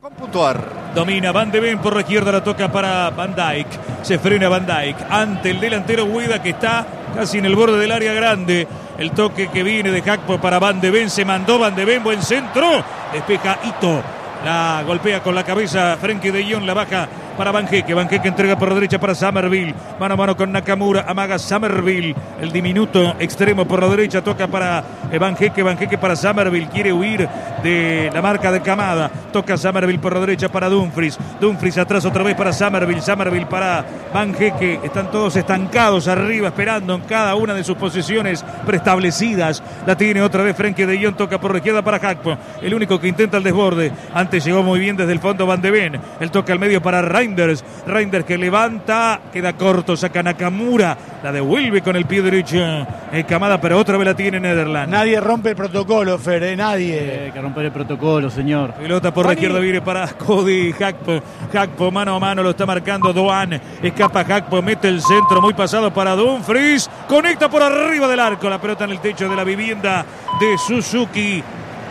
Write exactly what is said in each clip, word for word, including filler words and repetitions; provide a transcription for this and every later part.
Domina Van de Ven por la izquierda, la toca para Van Dijk. Se frena Van Dijk ante el delantero Guida, que está casi en el borde del área grande. El toque que viene de Gakpo para Van de Ven. Se mandó Van de Ven, buen centro. Despeja Ito. La golpea con la cabeza Frenkie de Jong, la baja para Banjeque. Banjeque entrega por la derecha para Summerville. Mano a mano con Nakamura. Amaga Summerville. El diminuto extremo por la derecha. Toca para Banjeque. Banjeque para Summerville. Quiere huir de la marca de Kamada. Toca Summerville por la derecha para Dumfries. Dumfries atrás otra vez para Summerville. Summerville para Banjeque. Están todos estancados arriba, esperando en cada una de sus posiciones preestablecidas. La tiene otra vez Frenkie de Jong. Toca por la izquierda para Gakpo. El único que intenta el desborde. Antes llegó muy bien desde el fondo Van de Ven. El toque al medio para Reinders. Reinders que levanta. Queda corto. Saca Nakamura. La devuelve con el pie derecho. Eh, Kamada, pero otra vez la tiene Netherlands. Nadie rompe el protocolo, Fer. Eh, nadie. Hay que romper el protocolo, señor. Pelota por la izquierda viene para Cody Gakpo. Gakpo mano a mano lo está marcando Doan. Escapa Gakpo. Mete el centro muy pasado para Dumfries. Conecta por arriba del arco. La pelota en el techo de la vivienda de Suzuki.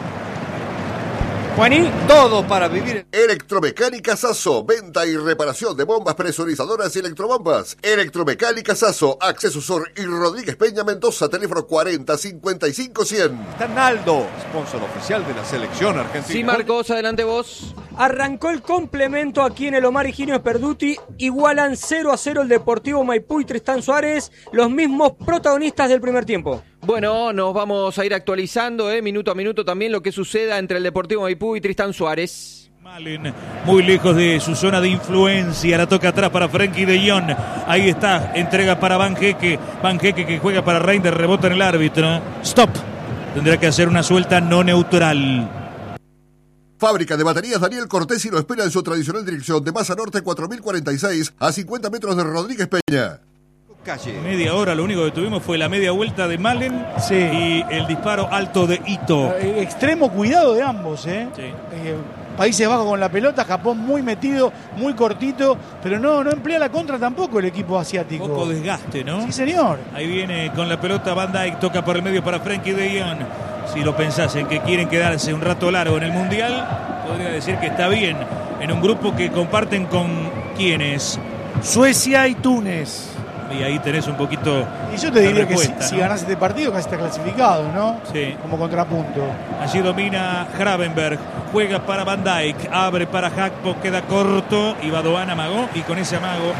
Juaní, todo para vivir. Electromecánica Sasso, venta y reparación de bombas presurizadoras y electrobombas. Electromecánica Sasso, Acceso Sur y Rodríguez Peña Mendoza, teléfono cuarenta cincuenta y cinco cien. Está Naldo, sponsor oficial de la selección argentina. Sí, Marcos, adelante vos. Arrancó el complemento aquí en el Omar Higinio Sperduti. Igualan cero a cero el Deportivo Maipú y Tristán Suárez, los mismos protagonistas del primer tiempo. Bueno, nos vamos a ir actualizando, eh, minuto a minuto también lo que suceda entre el Deportivo Maipú y Tristán Suárez. Malen, muy lejos de su zona de influencia, la toca atrás para Frenkie de Jong. Ahí está, entrega para Banjeque. Banjeque que juega para Reinders, rebota en el árbitro. Stop. Tendrá que hacer una suelta no neutral. Fábrica de baterías Daniel Cortés y lo espera en su tradicional dirección de Maza Norte cuatro mil cuarenta y seis a cincuenta metros de Rodríguez Peña. Calle. Media hora, lo único que tuvimos fue la media vuelta de Malen, sí, y el disparo alto de Ito. Eh, extremo cuidado de ambos, ¿eh? Sí. eh Países Bajos con la pelota, Japón muy metido, muy cortito, pero no, no emplea la contra tampoco el equipo asiático. Poco desgaste, ¿no? Sí, señor. Ahí viene con la pelota Van Dijk, toca por el medio para Frenkie de Jong. Si lo pensás en que quieren quedarse un rato largo en el Mundial, podría decir que está bien. En un grupo que comparten con ¿quiénes? Suecia y Túnez. Y ahí tenés un poquito. Y yo te diría que si, ¿no? si ganás este partido casi está clasificado, ¿no? Sí. Como contrapunto. Allí domina Gravenberg, juega para Van Dijk, abre para Gakpo, queda corto y Badoan amagó y con ese amago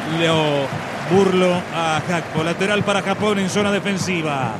lo burlo a Gakpo. Lateral para Japón en zona defensiva.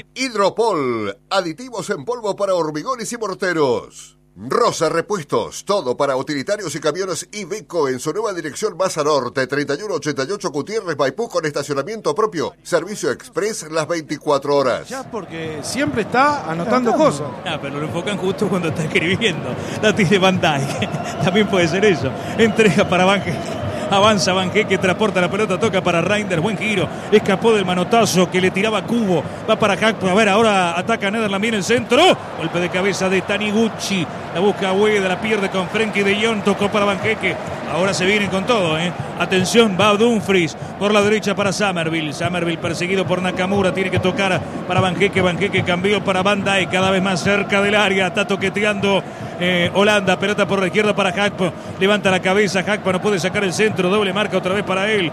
Hidropol, aditivos en polvo para hormigones y morteros. Rosa Repuestos, todo para utilitarios y camiones Iveco en su nueva dirección Maza Norte, treinta y uno ochenta y ocho Gutiérrez Maipú con estacionamiento propio. Servicio express las veinticuatro horas. Ya porque siempre está anotando cosas. Ah, pero lo enfocan justo cuando está escribiendo. La tiene Van Dijk. También puede ser eso. Entrega para Van Dijk. Avanza Banjeque, transporta la pelota, toca para Reinders, buen giro, escapó del manotazo que le tiraba Cubo, va para Gakpo, a ver, ahora ataca Netherlands, viene el centro, golpe de cabeza de Taniguchi, la busca Ueda, la pierde con Frenkie de Jong, tocó para Banjeque, ahora se vienen con todo, eh. Atención, va Dumfries por la derecha para Summerville, Summerville perseguido por Nakamura, tiene que tocar para Banjeque, Banjeque cambió para Van Dijk, cada vez más cerca del área, está toqueteando eh, Holanda, pelota por la izquierda para Gakpo, levanta la cabeza, Gakpo no puede sacar el centro, doble marca otra vez para él.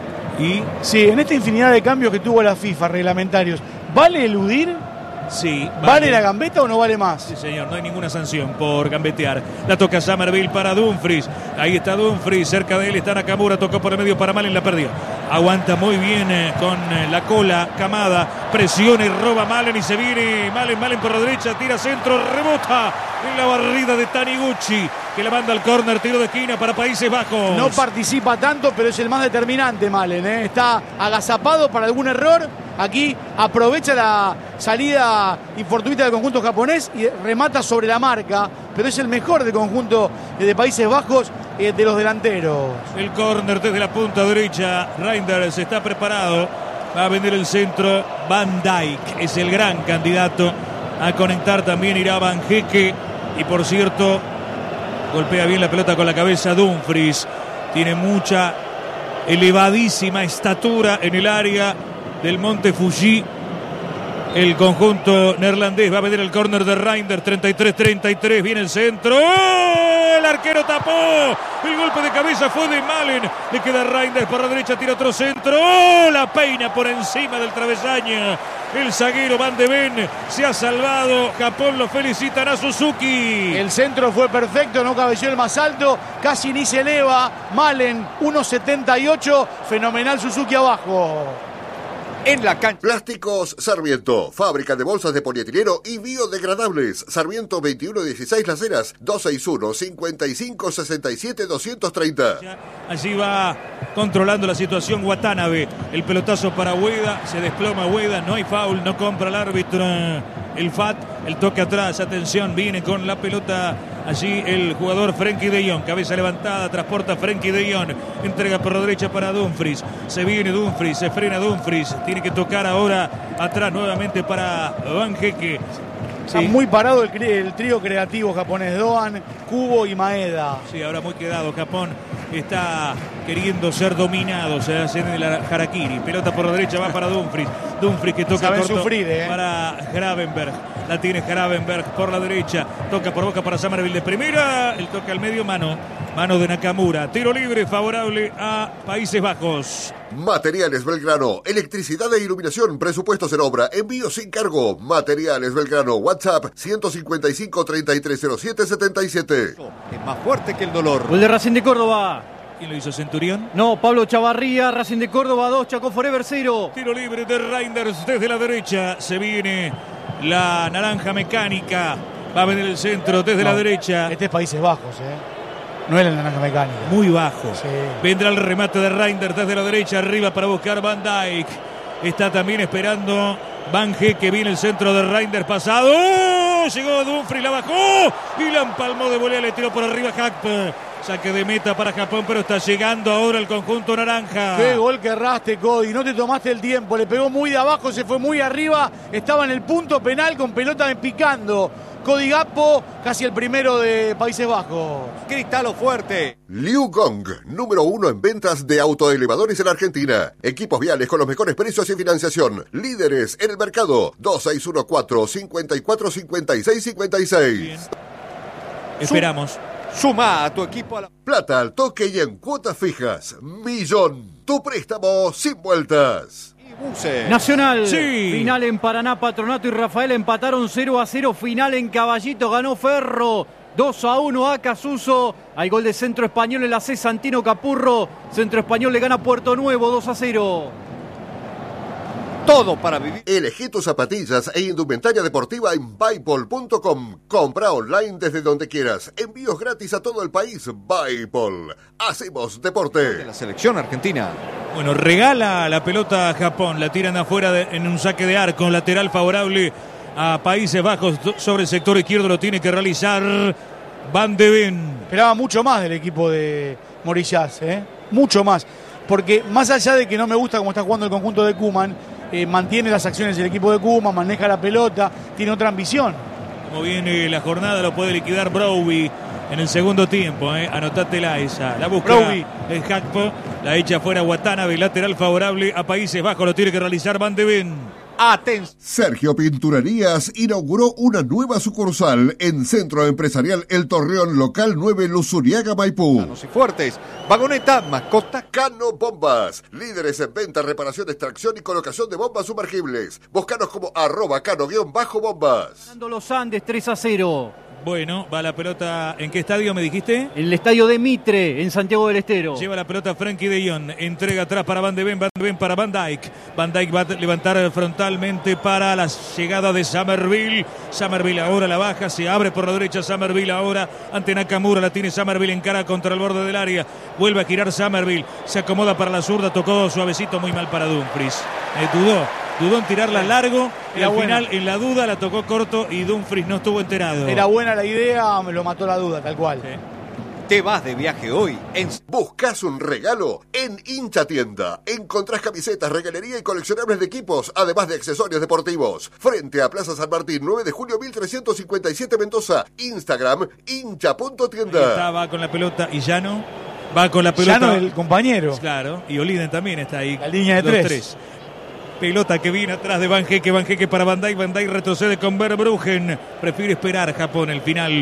Y sí, en esta infinidad de cambios que tuvo la FIFA reglamentarios, ¿vale eludir? Sí. ¿Vale, ¿Vale la gambeta o no vale más? Sí, señor, no hay ninguna sanción por gambetear. La toca Summerville para Dumfries. Ahí está Dumfries, cerca de él está Nakamura, tocó por el medio para Malen, la perdió. Aguanta muy bien eh, con eh, la cola Kamada, presiona y roba Malen y se viene Malen, Malen por la derecha, tira centro, rebota en la barrida de Taniguchi, que la manda al córner, tiro de esquina para Países Bajos. No participa tanto, pero es el más determinante Malen, ¿eh? Está agazapado para algún error. Aquí aprovecha la salida infortuita del conjunto japonés y remata sobre la marca, pero es el mejor del conjunto de Países Bajos, eh, de los delanteros. El córner desde la punta derecha, Reinders está preparado, va a vender el centro, Van Dijk es el gran candidato a conectar, también irá Banjeque y por cierto golpea bien la pelota con la cabeza Dumfries, tiene mucha elevadísima estatura en el área del Monte Fuji. El conjunto neerlandés va a meter el córner de Reinders, treinta y tres treinta y tres, viene el centro, ¡oh! el arquero tapó. El golpe de cabeza fue de Malen. Le queda Reinders por la derecha, tira otro centro. ¡Oh! La peina por encima del travesaño. El zaguero Van de Ven se ha salvado. Japón lo felicitan a Suzuki. El centro fue perfecto, no cabeció el más alto, casi ni se eleva. Malen, uno setenta y ocho, fenomenal Suzuki abajo. En la cancha. Plásticos Sarmiento, fábrica de bolsas de polietileno y biodegradables. Sarmiento veintiuno dieciséis Las Heras, dos seis uno, cinco cinco, seis siete, dos tres cero. Allí va controlando la situación Watanabe. El pelotazo para Ueda, se desploma Ueda, no hay foul, no compra el árbitro. El F A T, el toque atrás, atención, viene con la pelota allí el jugador Frenkie de Jong, cabeza levantada, transporta Frenkie de Jong, entrega por la derecha para Dumfries, se viene Dumfries, se frena Dumfries, tiene que tocar ahora atrás nuevamente para Van Heeke. Está sí. muy parado el, el trío creativo japonés, Doan, Kubo y Maeda. Sí, ahora muy quedado, Japón está queriendo ser dominado, se hace en el harakiri, pelota por la derecha, va para Dumfries, Dumfries que toca corto sufrir, ¿eh? para Gravenberg, la tiene Gravenberg por la derecha, toca por boca para Somerville de primera, el toque al medio, mano, mano de Nakamura, tiro libre favorable a Países Bajos. Materiales Belgrano, electricidad e iluminación, presupuestos en obra, envío sin cargo. Materiales Belgrano, WhatsApp ciento cincuenta y cinco, treinta y tres cero siete, setenta y siete. Es más fuerte que el dolor. Gol de Racing de Córdoba. ¿Quién lo hizo, Centurión? No, Pablo Chavarría, Racing de Córdoba dos, Chaco Forever cero. Tiro libre de Reinders desde la derecha, se viene la naranja mecánica, va a venir el centro desde no, la derecha. Este es Países Bajos, eh. No es la naranja mecánica. Muy bajo. Sí. Vendrá el remate de Reinders desde la derecha, arriba para buscar Van Dijk. Está también esperando Van Heeke, viene el centro de Reinders pasado. ¡Oh! Llegó Dumfries, la bajó y la empalmó de volea, le tiró por arriba Hakpe. Saque de meta para Japón, pero está llegando ahora el conjunto naranja. Qué gol que erraste, Cody. No te tomaste el tiempo. Le pegó muy de abajo, se fue muy arriba. Estaba en el punto penal con pelota picando. Cody Gakpo, casi el primero de Países Bajos. Cristalo fuerte. Liu Gong, número uno en ventas de autoelevadores en Argentina. Equipos viales con los mejores precios y financiación. Líderes en el mercado. dos seis uno cuatro, cinco cuatro, cinco seis cinco seis. Bien. Esperamos. Suma a tu equipo a la... Plata al toque y en cuotas fijas. Millón. Tu préstamo sin vueltas. Nacional, sí. Final en Paraná, Patronato y Rafael empataron cero a cero, final en Caballito, ganó Ferro, dos a uno a Casuso, hay gol de Centro Español en la C, Santino Capurro, Centro Español le gana a Puerto Nuevo, dos a cero. Todo para vivir. Elegí tus zapatillas e indumentaria deportiva en Bipol punto com. Compra online desde donde quieras. Envíos gratis a todo el país. Bipol. Hacemos deporte. De la selección argentina. Bueno, regala la pelota a Japón. La tiran afuera de, en un saque de arco. Lateral favorable a Países Bajos. Sobre el sector izquierdo lo tiene que realizar Van de Ven. Esperaba mucho más del equipo de Morillas, ¿eh? Mucho más. Porque más allá de que no me gusta cómo está jugando el conjunto de Koeman, Eh, mantiene las acciones del equipo de Koeman, maneja la pelota, tiene otra ambición. Como viene la jornada, lo puede liquidar Broby en el segundo tiempo. Eh. Anotátela esa. La busca el Hakpo, la echa fuera Watanabe, lateral favorable a Países Bajos, lo tiene que realizar Van de Ven. Atención. Sergio Pinturerías inauguró una nueva sucursal en Centro Empresarial El Torreón, local nueve, Luzuriaga, Maipú. Sanos y fuertes, vagoneta, mascota. Cano Bombas, líderes en venta, reparación, extracción y colocación de bombas sumergibles. Búscanos como arroba cano-bombas. Ganando los Andes tres a cero. Bueno, va la pelota. ¿En qué estadio me dijiste? En el estadio de Mitre, en Santiago del Estero. Lleva la pelota Frenkie de Jong. Entrega atrás para Van de Ven. Van de Ven para Van Dijk. Van Dijk va a levantar frontalmente para la llegada de Somerville. Somerville ahora la baja. Se abre por la derecha Somerville ahora. Ante Nakamura la tiene Somerville en cara contra el borde del área. Vuelve a girar Somerville. Se acomoda para la zurda. Tocó suavecito, muy mal para Dumfries. Eh, dudó. Dudó en tirarla largo y Era al buena. final en la duda la tocó corto y Dumfries no estuvo enterado. Era buena la idea, me lo mató la duda, tal cual. Sí. Te vas de viaje hoy en... ¿Buscas un regalo? En Hincha Tienda. Encontrás camisetas, regalería y coleccionables de equipos, además de accesorios deportivos. Frente a Plaza San Martín, nueve de julio mil trescientos cincuenta y siete, Mendoza. Instagram, hincha punto tienda. Está, va con la pelota y Llano. Va con la pelota. Llano, el compañero. Claro, y Oliden también está ahí. La línea de Los tres. Pelota que viene atrás de Van Heeke, Van Heeke para Van Dijk, Van Dijk retrocede con Verbruggen. Prefiere esperar Japón el final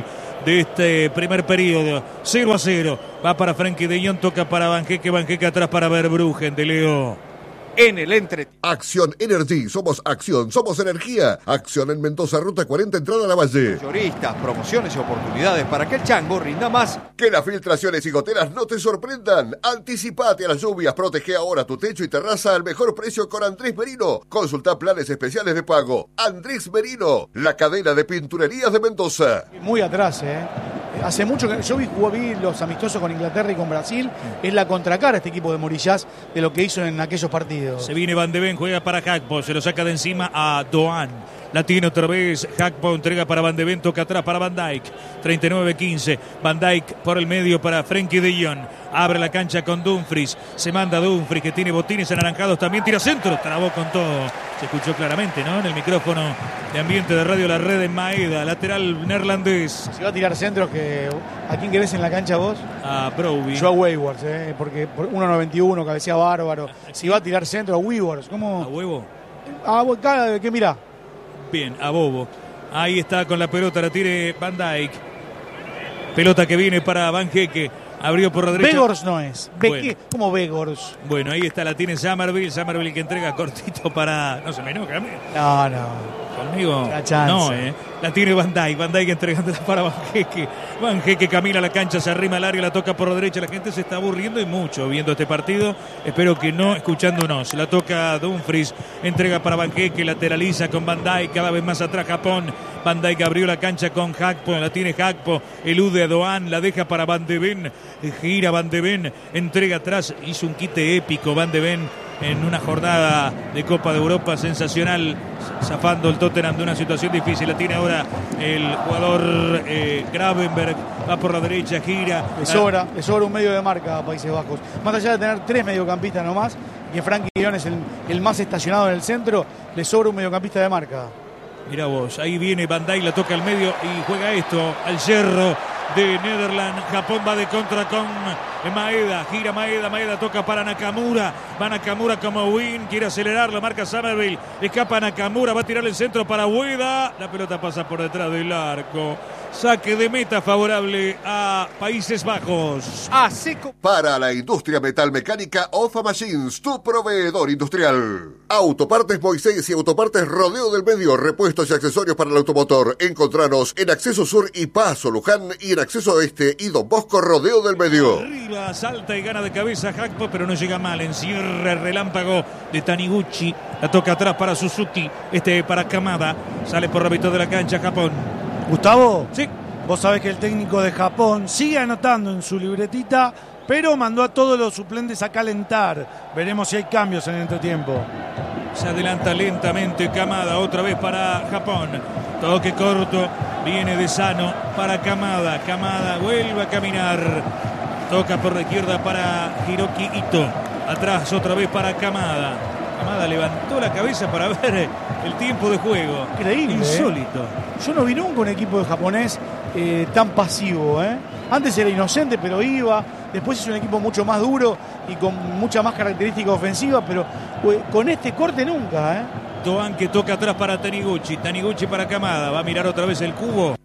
de este primer periodo. cero a cero. Va para Frenkie de Jong, toca para Vanjeque, Vanjeque atrás para Verbruggen, de Leo. En el entretiempo. Acción Energy, somos acción, somos energía. Acción en Mendoza, ruta cuarenta, entrada a la Valle. Mayoristas, promociones y oportunidades para que el chango rinda más. Que las filtraciones y goteras no te sorprendan. Anticipate a las lluvias, protege ahora tu techo y terraza al mejor precio con Andrés Merino. Consulta planes especiales de pago. Andrés Merino, la cadena de pinturerías de Mendoza. Muy atrás, ¿eh? Hace mucho que yo vi, vi los amistosos con Inglaterra y con Brasil. Es la contracara este equipo de Morillás de lo que hizo en aquellos partidos. Se viene Van de Ven, juega para Gakpo, se lo saca de encima a Doan. La tiene otra vez, Gakpo entrega para Van de Ven, toca atrás para Van Dijk. treinta y nueve quince, Van Dijk por el medio para Frenkie de Jong. Abre la cancha con Dumfries, se manda Dumfries que tiene botines anaranjados, también tira centro, trabó con todo. Se escuchó claramente, ¿no? En el micrófono de ambiente de Radio La Red en Maeda, lateral neerlandés. Si va a tirar centros, que ¿a quién querés en la cancha vos? A Broby. Yo a Weghorst, ¿eh? Porque por uno noventa y uno, cabecea bárbaro. Si va a tirar centro, a Weghorst, ¿cómo? ¿A huevo? Ah, cara, ¿qué mirá? Bien, a Bobo. Ahí está con la pelota, la tiene Van Dijk. Pelota que viene para Vanjeque. Abrió por la derecha. Weghorst no es. Bueno. ¿Cómo Weghorst? Bueno, ahí está, la tiene Summerville. Summerville que entrega cortito para... No se me enoja, ¿eh? No, no. Conmigo, no, eh. La tiene Van Dijk, Van Dijk entregándola para Vanjeque. Vanjeque camina a la cancha, se arrima al área, la toca por la derecha. La gente se está aburriendo y mucho viendo este partido. Espero que no escuchándonos. La toca Dumfries, entrega para Vanjeque, lateraliza con Van Dijk, cada vez más atrás Japón. Van Dijk abrió la cancha con Gakpo, la tiene Gakpo, elude a Doan, la deja para Van de Ven, gira Van de Ven, entrega atrás, hizo un quite épico Van de Ven en una jornada de Copa de Europa sensacional, zafando el Tottenham de una situación difícil. La tiene ahora el jugador eh, Gravenberg, va por la derecha, gira. Le sobra, le sobra un medio de marca a Países Bajos. Más allá de tener tres mediocampistas nomás, y Frenkie de Jong es el, el más estacionado en el centro, le sobra un mediocampista de marca. Mira vos, ahí viene Van Dijk, la toca al medio y juega esto al cerro de Netherlands. Japón va de contra con Maeda, gira Maeda, Maeda toca para Nakamura, va Nakamura como win, quiere acelerar, la marca Summerville, escapa Nakamura, va a tirar el centro para Ueda, la pelota pasa por detrás del arco. Saque de meta favorable a Países Bajos. A seco. Para la industria metalmecánica, Ofa Machines, tu proveedor industrial. Autopartes Moisés y Autopartes Rodeo del Medio, repuestos y accesorios para el automotor. Encontranos en Acceso Sur y Paso Luján y en Acceso Este y Don Bosco Rodeo del Medio. Arriba, salta y gana de cabeza Gakpo, pero no llega mal. Encierra el relámpago de Taniguchi. La toca atrás para Suzuki, este para Kamada. Sale por la mitad de la cancha Japón. Gustavo, sí. Vos sabés que el técnico de Japón sigue anotando en su libretita, pero mandó a todos los suplentes a calentar. Veremos si hay cambios en el entretiempo. Se adelanta lentamente Kamada, otra vez para Japón. Toque corto, viene de Sano para Kamada. Kamada vuelve a caminar. Toca por la izquierda para Hiroki Ito. Atrás otra vez para Kamada. Kamada levantó la cabeza para ver el tiempo de juego. Increíble. Insólito. ¿eh? Yo no vi nunca un equipo de japonés eh, tan pasivo. ¿eh? Antes era inocente, pero iba. Después es un equipo mucho más duro y con mucha más característica ofensiva, pero pues, con este corte nunca. ¿eh? Doan que toca atrás para Taniguchi. Taniguchi para Kamada. Va a mirar otra vez el cubo.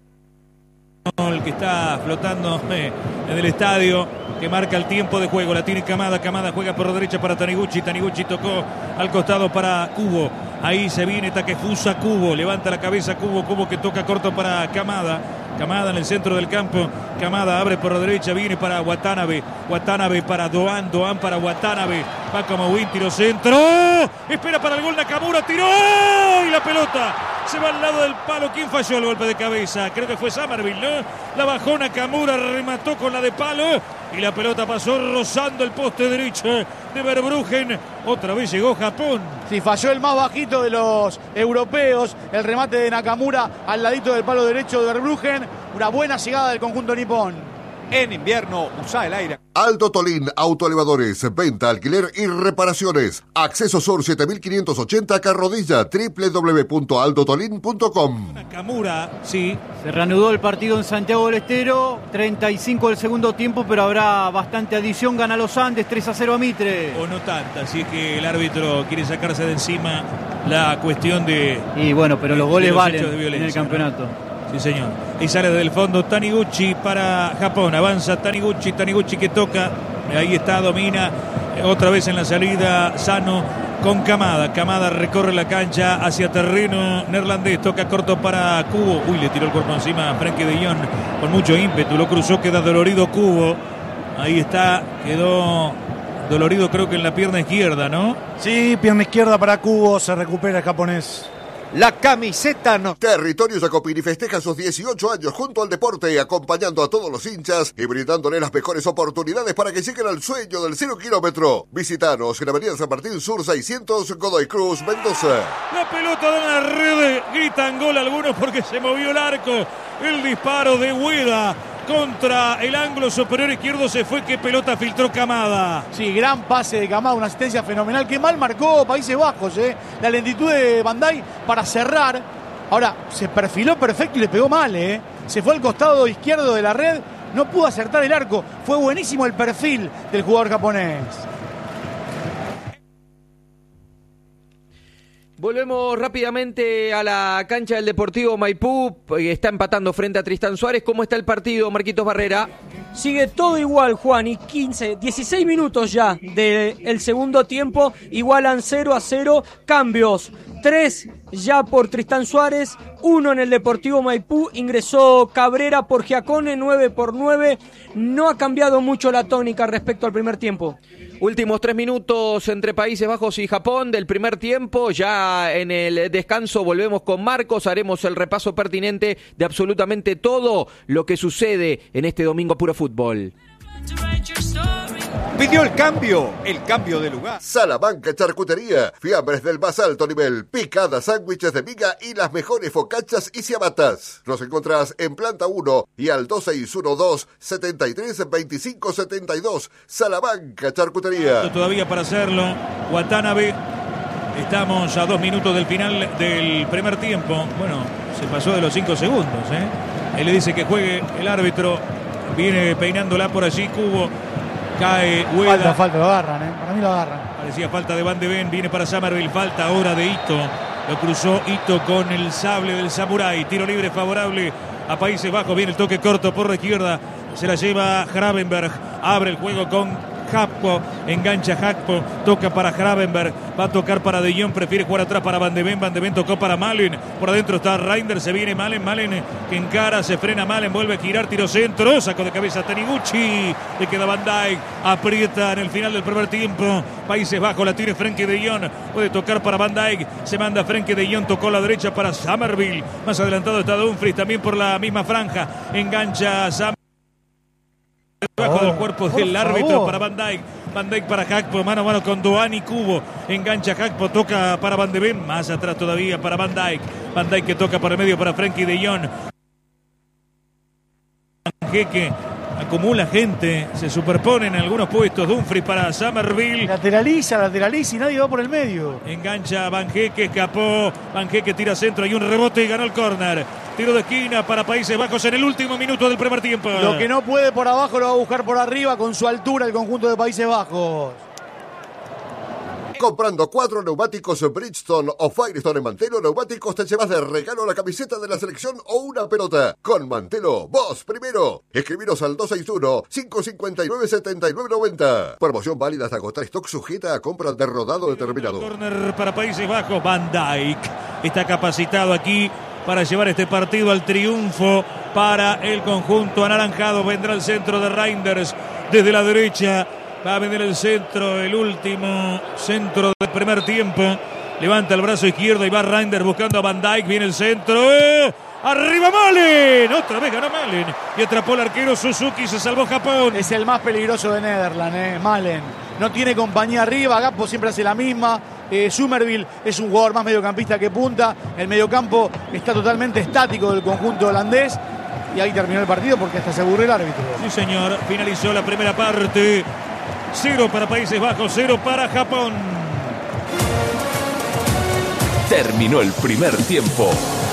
El que está flotando eh, en el estadio, que marca el tiempo de juego. La tiene Kamada, Kamada juega por la derecha para Taniguchi, Taniguchi tocó al costado para Kubo, ahí se viene Takefusa Kubo, levanta la cabeza Kubo, Kubo que toca corto para Kamada, Kamada en el centro del campo, Kamada abre por la derecha, viene para Watanabe, Watanabe para Doan, Doan para Watanabe, va como win, tiro centro, espera para el gol Nakamura, tiró y la pelota se va al lado del palo. ¿Quién falló el golpe de cabeza? Creo que fue Summerville, ¿no? La bajó Nakamura, remató con la de palo y la pelota pasó rozando el poste derecho de Verbruggen. Otra vez llegó Japón. Sí, falló el más bajito de los europeos. El remate de Nakamura al ladito del palo derecho de Verbruggen. Una buena llegada del conjunto nipón. En invierno, usa el aire. Aldo Tolín, autoelevadores, venta, alquiler y reparaciones. Acceso Sur siete mil quinientos ochenta, Carrodilla, doble u doble u doble u punto aldo tolín punto com. Nakamura, sí. Se reanudó el partido en Santiago del Estero, treinta y cinco del segundo tiempo, pero habrá bastante adición. Gana los Andes, tres a cero a Mitre. O no tanta, así es que el árbitro quiere sacarse de encima la cuestión de... Y bueno, pero los de, goles los valen de en el campeonato. ¿no? Sí, señor. Y sale del fondo Taniguchi para Japón. Avanza Taniguchi, Taniguchi que toca. Ahí está, domina. Otra vez en la salida, Sano con Kamada. Kamada recorre la cancha hacia terreno neerlandés. Toca corto para Kubo. Uy, le tiró el cuerpo encima a Frenkie de Jong con mucho ímpetu. Lo cruzó, queda dolorido Kubo. Ahí está, quedó dolorido creo que en la pierna izquierda, ¿no? Sí, pierna izquierda para Kubo, se recupera el japonés. La camiseta no. Territorio Jacopini festeja sus dieciocho años junto al deporte, acompañando a todos los hinchas y brindándole las mejores oportunidades para que lleguen al sueño del cero kilómetro. Visítanos en Avenida San Martín Sur seiscientos, Godoy Cruz, Mendoza. La pelota da la red, gritan gol algunos porque se movió el arco. El disparo de Ueda contra el ángulo superior izquierdo se fue, que pelota filtró Kamada. Sí, gran pase de Kamada, una asistencia fenomenal. Que mal marcó Países Bajos, ¿eh? La lentitud de Van Dijk para cerrar. Ahora, se perfiló perfecto y le pegó mal, ¿eh? Se fue al costado izquierdo de la red, no pudo acertar el arco. Fue buenísimo el perfil del jugador japonés. Volvemos rápidamente a la cancha del Deportivo Maipú. Está empatando frente a Tristán Suárez. ¿Cómo está el partido, Marquitos Barrera? Sigue todo igual, Juan, y quince, dieciséis minutos ya del segundo tiempo. Igualan cero a cero. Cambios, tres ya por Tristán Suárez, uno en el Deportivo Maipú. Ingresó Cabrera por Giacone, nueve por nueve. No ha cambiado mucho la tónica respecto al primer tiempo. Últimos tres minutos entre Países Bajos y Japón del primer tiempo. Ya en el descanso volvemos con Marcos. Haremos el repaso pertinente de absolutamente todo lo que sucede en este domingo Puro Fútbol. Pidió el cambio, el cambio de lugar. Salamanca Charcutería, fiambres del más alto nivel, picadas, sándwiches de miga y las mejores focachas y ciabatas. Nos encontrás en planta uno y al dos seis uno dos, setenta y tres, veinticinco setenta y dos. Salamanca Charcutería. Todavía para hacerlo, Watanabe. Estamos a dos minutos del final del primer tiempo. Bueno, se pasó de los cinco segundos, ¿eh? Él le dice que juegue el árbitro. Viene peinándola por allí, Kubo. Cae Ueda. Falta, falta, lo agarran, ¿eh? Para mí lo agarran. Parecía falta de Van de Ven, viene para Summerville, falta ahora de Ito. Lo cruzó Ito con el sable del Samurai. Tiro libre favorable a Países Bajos. Viene el toque corto por la izquierda. Se la lleva Gravenberg. Abre el juego con Hakpo, engancha Hakpo, toca para Gravenberg, va a tocar para De Jong, prefiere jugar atrás para Van de Ven, Van de Ven tocó para Malen, por adentro está Reinders, se viene Malen, Malen que encara, se frena Malen, vuelve a girar, tiro centro, sacó de cabeza Taniguchi, le queda Van Dijk, aprieta en el final del primer tiempo, Países Bajos, la tiene Frenkie de Jong, puede tocar para Van Dijk, se manda Frenkie de Jong, tocó a la derecha para Summerville, más adelantado está Dumfries, también por la misma franja, engancha Summerville. Debajo oh, del cuerpo del árbitro favor. Para Van Dijk. Van Dijk para Hakpo, mano a mano con Doani Kubo. Engancha Hakpo, toca para Van de Ven. Más atrás todavía para Van Dijk. Van Dijk que toca por el medio para Frenkie de Jong. Jeque acumula gente, se superpone en algunos puestos. Dumfries para Summerville. Lateraliza, lateraliza y nadie va por el medio. Engancha Van Jeque, escapó. Van Jeque tira centro, hay un rebote y ganó el córner. Tiro de esquina para Países Bajos en el último minuto del primer tiempo. Lo que no puede por abajo lo va a buscar por arriba con su altura el conjunto de Países Bajos. Comprando cuatro neumáticos Bridgestone o Firestone en Mantelo Neumáticos te llevas de regalo la camiseta de la selección o una pelota. Con Mantelo, vos primero. Escribiros al dos seis uno, cinco cinco nueve, siete nueve nueve cero. Promoción válida hasta agotar stock, sujeta a compras de rodado determinado. Corner para Países Bajos. Van Dijk está capacitado aquí para llevar este partido al triunfo para el conjunto anaranjado. Vendrá el centro de Reinders desde la derecha. Va a venir el centro, el último centro del primer tiempo. Levanta el brazo izquierdo y va Reinders buscando a Van Dijk. Viene el centro. ¡Eh! ¡Arriba Malen! Otra vez ganó Malen. Y atrapó el arquero Suzuki. Se salvó Japón. Es el más peligroso de Netherlands, ¿eh? Malen. No tiene compañía arriba. Gakpo siempre hace la misma. Eh, Summerville es un jugador más mediocampista que punta. El mediocampo está totalmente estático del conjunto holandés. Y ahí terminó el partido porque hasta se aburrió el árbitro. Sí, señor. Finalizó la primera parte. Cero para Países Bajos, cero para Japón. Terminó el primer tiempo.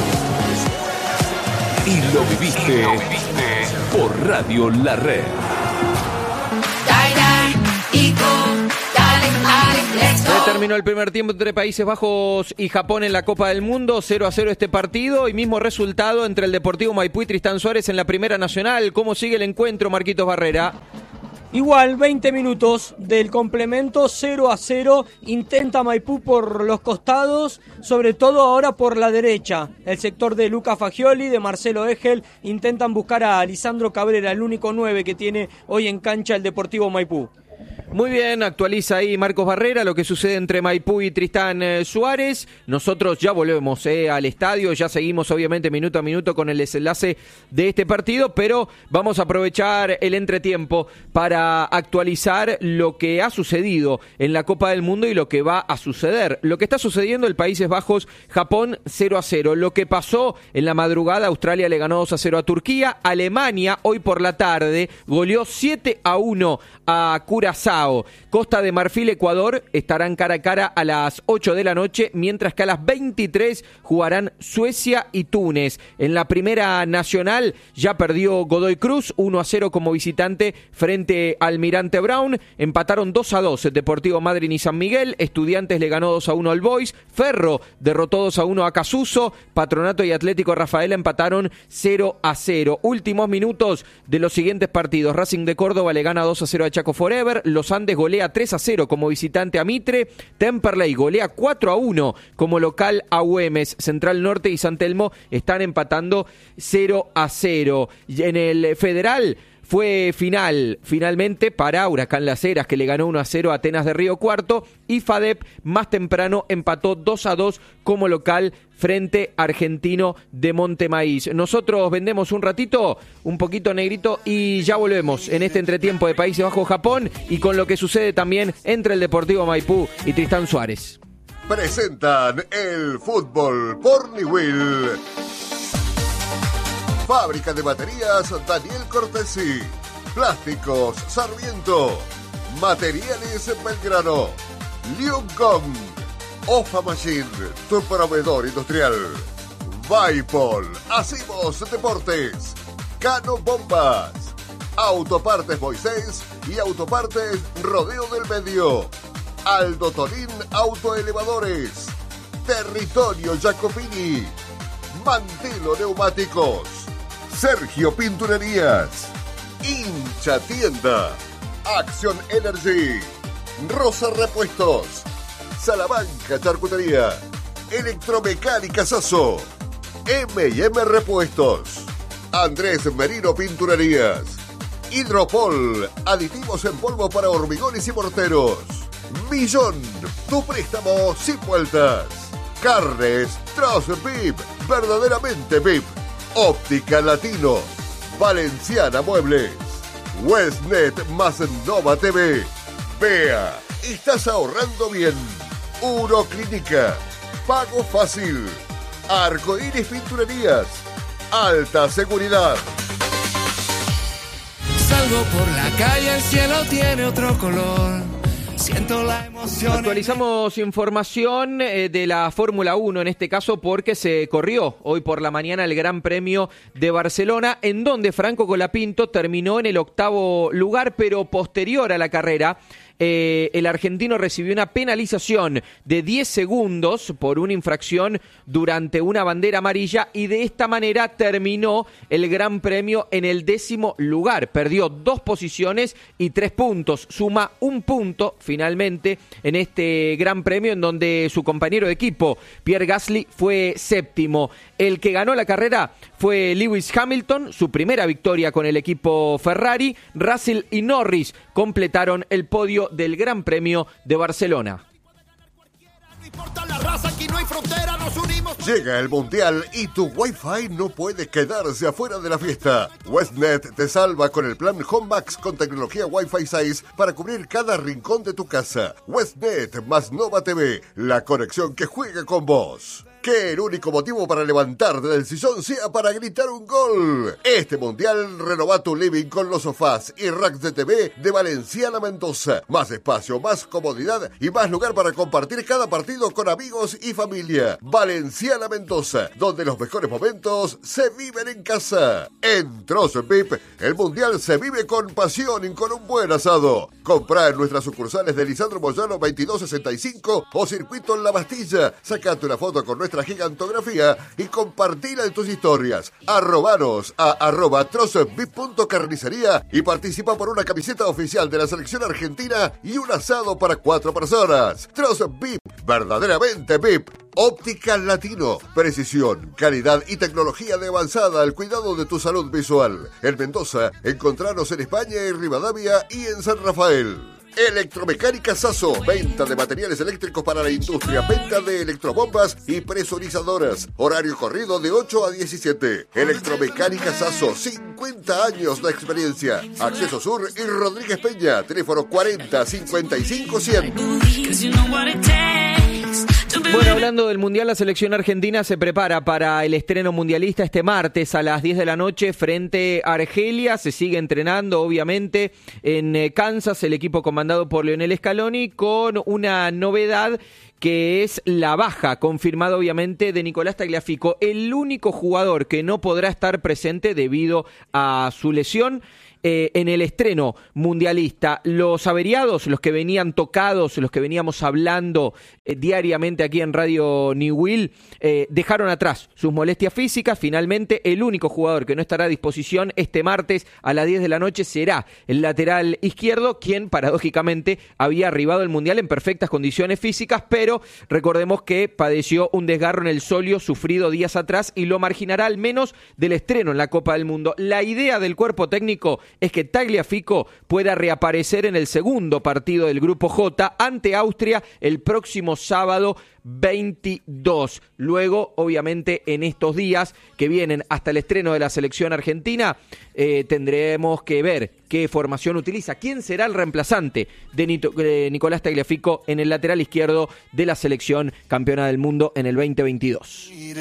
Y lo viviste, y lo viviste por Radio La Red. Dai, dai, Ico, dale, dale. Se terminó el primer tiempo entre Países Bajos y Japón en la Copa del Mundo, cero a cero este partido y mismo resultado entre el Deportivo Maipú y Tristán Suárez en la Primera Nacional. ¿Cómo sigue el encuentro, Marquitos Barrera? Igual, veinte minutos del complemento, cero a cero, intenta Maipú por los costados, sobre todo ahora por la derecha. El sector de Luca Fagioli, de Marcelo Egel, intentan buscar a Lisandro Cabrera, el único nueve que tiene hoy en cancha el Deportivo Maipú. Muy bien, actualiza ahí Marcos Barrera lo que sucede entre Maipú y Tristán eh, Suárez. Nosotros ya volvemos eh, al estadio, ya seguimos obviamente minuto a minuto con el desenlace de este partido, pero vamos a aprovechar el entretiempo para actualizar lo que ha sucedido en la Copa del Mundo y lo que va a suceder. Lo que está sucediendo en Países Bajos, Japón cero a cero. Lo que pasó en la madrugada, Australia le ganó dos a cero a Turquía. Alemania hoy por la tarde goleó siete a uno a Curazao. Costa de Marfil, Ecuador estarán cara a cara a las ocho de la noche, mientras que a las veintitrés jugarán Suecia y Túnez. En la Primera Nacional ya perdió Godoy Cruz uno a cero como visitante frente al Almirante Brown. Empataron dos a dos el Deportivo Madryn y San Miguel. Estudiantes le ganó dos a uno al Boys. Ferro derrotó dos a uno a Casuso. Patronato y Atlético Rafaela empataron cero a cero. Últimos minutos de los siguientes partidos. Racing de Córdoba le gana dos a cero a Chaco Forever. Los Andes golea tres a cero como visitante a Mitre. Temperley golea cuatro a uno como local a Güemes. Central Norte y San Telmo están empatando cero a cero. Y en el Federal fue final, finalmente, para Huracán Las Heras, que le ganó uno a cero a Atenas de Río Cuarto, y FADEP más temprano empató dos a dos como local frente a Argentino de Montemaíz. Nosotros vendemos un ratito, un poquito negrito, y ya volvemos en este entretiempo de Países Bajos-Japón y con lo que sucede también entre el Deportivo Maipú y Tristán Suárez. Presentan el fútbol por Niwil. Fábrica de baterías Daniel Cortesi. Plásticos Sarmiento. Materiales Belgrano. Liuncong. Ofa Machine, tu proveedor industrial. Vaipol. Hacemos deportes. Cano Bombas. Autopartes Moisés y Autopartes Rodeo del Medio. Aldo Torín Autoelevadores. Territorio Jacopini. Mantelo Neumáticos. Sergio Pinturerías. Hincha Tienda. Acción Energy. Rosa Repuestos. Salamanca Charcutería. Electromecánica Sasso. eme y eme Repuestos. Andrés Merino Pinturerías. Hidropol. Aditivos en polvo para hormigones y morteros. Millón. Tu préstamo sin vueltas. Carnes Tros V I P. Verdaderamente V I P. Óptica Latino. Valenciana Muebles. Westnet más Nova T V. Vea, estás ahorrando bien. Uroclínica. Pago fácil. Arcoíris Pinturerías. Alta seguridad. Salgo por la calle, el cielo tiene otro color. Siento la emoción. Actualizamos información eh, de la Fórmula uno, en este caso porque se corrió hoy por la mañana el Gran Premio de Barcelona, en donde Franco Colapinto terminó en el octavo lugar, pero posterior a la carrera, eh, el argentino recibió una penalización de diez segundos por una infracción durante una bandera amarilla y de esta manera terminó el Gran Premio en el décimo lugar. Perdió dos posiciones y tres puntos, suma un punto finalmente en este Gran Premio, en donde su compañero de equipo, Pierre Gasly, fue séptimo. El que ganó la carrera fue Lewis Hamilton, su primera victoria con el equipo Ferrari. Russell y Norris completaron el podio del Gran Premio de Barcelona. Llega el Mundial y tu Wi-Fi no puede quedarse afuera de la fiesta. Westnet te salva con el plan Home Max con tecnología Wi-Fi seis para cubrir cada rincón de tu casa. Westnet más Nova T V, la conexión que juega con vos. Que el único motivo para levantarte del sillón sea para gritar un gol. Este mundial renova tu living con los sofás y racks de T V de Valenciana Mendoza. Más espacio, más comodidad y más lugar para compartir cada partido con amigos y familia. Valenciana Mendoza, donde los mejores momentos se viven en casa. En Trozo V I P, el mundial se vive con pasión y con un buen asado. Comprá en nuestras sucursales de Lisandro Moyano veintidós sesenta y cinco o Circuito en La Bastilla. Sacate una foto con nuestra gigantografía y compartila en tus historias. Arrobanos a arroba trozovip.carnicería y participa por una camiseta oficial de la selección argentina y un asado para cuatro personas. Trozo V I P, verdaderamente V I P. Óptica Latino, precisión, calidad y tecnología de avanzada al cuidado de tu salud visual. En Mendoza, encontranos en España y Rivadavia y en San Rafael. Electromecánica Sasso, venta de materiales eléctricos para la industria, venta de electrobombas y presurizadoras. Horario corrido de ocho a diecisiete. Electromecánica Sasso, cincuenta años de experiencia. Acceso Sur y Rodríguez Peña, teléfono cuarenta cincuenta y cinco cien. Bueno, hablando del Mundial, la selección argentina se prepara para el estreno mundialista este martes a las diez de la noche frente a Argelia. Se sigue entrenando, obviamente, en Kansas, el equipo comandado por Lionel Scaloni, con una novedad que es la baja confirmada, obviamente, de Nicolás Tagliafico, el único jugador que no podrá estar presente debido a su lesión. Eh, en el estreno mundialista, los averiados, los que venían tocados, los que veníamos hablando eh, diariamente aquí en Radio New Will, eh, dejaron atrás sus molestias físicas. Finalmente, el único jugador que no estará a disposición este martes a las diez de la noche será el lateral izquierdo, quien paradójicamente había arribado al Mundial en perfectas condiciones físicas, pero recordemos que padeció un desgarro en el solio sufrido días atrás y lo marginará al menos del estreno en la Copa del Mundo. La idea del cuerpo técnico es que Tagliafico pueda reaparecer en el segundo partido del Grupo J ante Austria el próximo sábado veintidós. Luego, obviamente, en estos días que vienen hasta el estreno de la selección argentina, eh, tendremos que ver qué formación utiliza, quién será el reemplazante de Nito, eh, Nicolás Tagliafico en el lateral izquierdo de la selección campeona del mundo en el veinte veintidós.